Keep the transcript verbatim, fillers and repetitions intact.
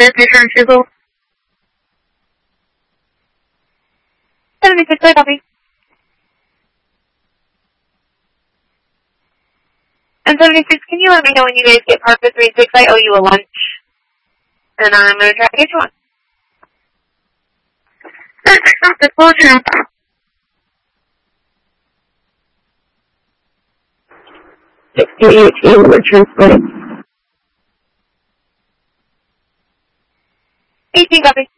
Station Chico. seventy-six, I copy. And seventy-six, can you let me know when you guys get parked at three six? I owe you a lunch. And I'm going to try to get you one. The closure. sixty eighteen Richards Place. eighteen, copy.